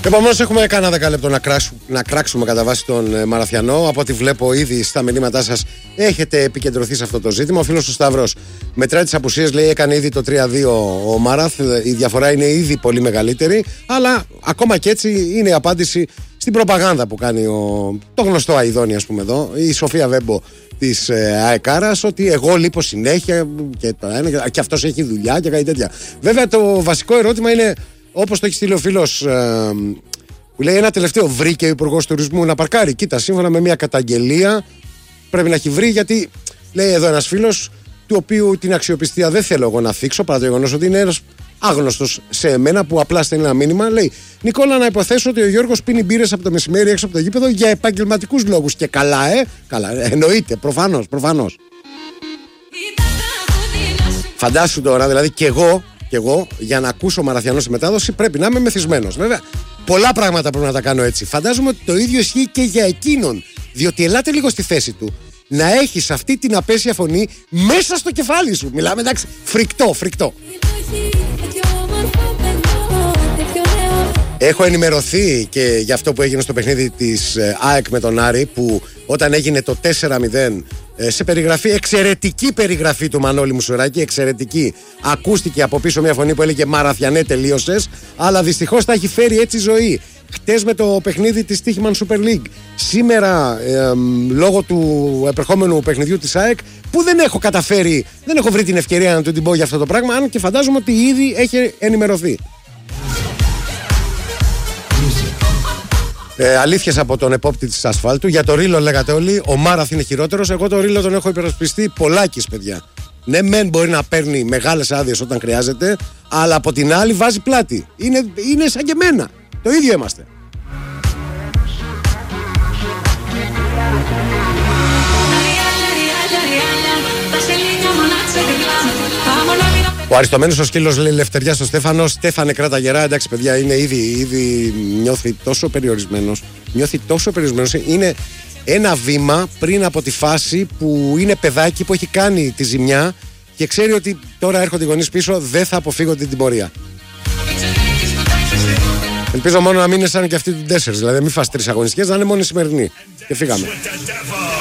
Επομένως, έχουμε κάνα 10 λεπτό να κράξουμε κατά βάση τον Μαραθιανό. Από ό,τι βλέπω ήδη στα μηνύματά σας έχετε επικεντρωθεί σε αυτό το ζήτημα. Ο φίλος ο Σταύρος μετράει τις απουσίες, λέει έκανε ήδη το 3-2 ο Μάραθ. Η διαφορά είναι ήδη πολύ μεγαλύτερη. Αλλά ακόμα και έτσι είναι η απάντηση στην προπαγάνδα που κάνει το γνωστό αηδόνι, ας πούμε εδώ, η Σοφία Βέμπο της ΑΕΚΑΡΑς, ότι εγώ λείπω συνέχεια και αυτός έχει δουλειά και κάτι τέτοια. Βέβαια, το βασικό ερώτημα είναι, όπως το έχει στείλει ο φίλος που λέει, ένα τελευταίο, βρήκε ο Υπουργός Τουρισμού να παρκάρει? Κοίτα, σύμφωνα με μια καταγγελία πρέπει να έχει βρει, γιατί λέει εδώ ένας φίλος, του οποίου την αξιοπιστία δεν θέλω εγώ να θίξω, παρά το γεγονός ότι είναι ένας άγνωστος σε εμένα, που απλά στέλνει ένα μήνυμα. Λέει, Νικόλα, να υποθέσω ότι ο Γιώργος πίνει μπύρες από το μεσημέρι έξω από το γήπεδο για επαγγελματικούς λόγους. Και καλά, καλά, εννοείται, προφανώς. Φαντάσου τώρα, δηλαδή και εγώ για να ακούσω Μαραθιανό στη μετάδοση πρέπει να είμαι μεθυσμένος. Βέβαια, πολλά πράγματα πρέπει να τα κάνω έτσι. Φαντάζομαι ότι το ίδιο ισχύει και για εκείνον. Διότι ελάτε λίγο στη θέση του να έχεις αυτή την απέσια φωνή μέσα στο κεφάλι σου. Μιλάμε, εντάξει, φρικτό. Έχω ενημερωθεί και για αυτό που έγινε στο παιχνίδι της ΑΕΚ με τον Άρη, που όταν έγινε το 4-0, σε περιγραφή, εξαιρετική περιγραφή του Μανώλη Μουσουράκη, εξαιρετική, ακούστηκε από πίσω μια φωνή που έλεγε «Μαραθιανέ, τελείωσες», αλλά δυστυχώς τα έχει φέρει έτσι ζωή. Χτες με το παιχνίδι της Τύχημαν Super League, σήμερα λόγω του επερχόμενου παιχνιδιού της ΑΕΚ, που δεν έχω βρει την ευκαιρία να του την πω για αυτό το πράγμα, αν και φαντάζομαι ότι ήδη έχει ενημερωθεί. Αλήθειες από τον επόπτη της ασφάλτου. Για το Ρίλο λέγατε όλοι, ο Μάραθ είναι χειρότερος. Εγώ το Ρίλο τον έχω υπερασπιστεί πολλάκις, παιδιά. Ναι, μεν μπορεί να παίρνει μεγάλες άδειες όταν χρειάζεται, αλλά από την άλλη βάζει πλάτη. Είναι σαν και εμένα. Το ίδιο είμαστε. Ο αριστομένος ο σκύλος λέει λευτεριά στο Στέφανο. Στέφανε, κράτα γερά. Εντάξει, παιδιά, είναι ήδη νιώθει τόσο περιορισμένος. Είναι ένα βήμα πριν από τη φάση που είναι παιδάκι που έχει κάνει τη ζημιά και ξέρει ότι τώρα έρχονται οι γονείς πίσω, δεν θα αποφύγω την πορεία. Ελπίζω μόνο να μην είναι σαν και αυτή του 4, δηλαδή μην φας 3 αγωνιστικές, να είναι μόνο η σημερινή. Και φύγαμε.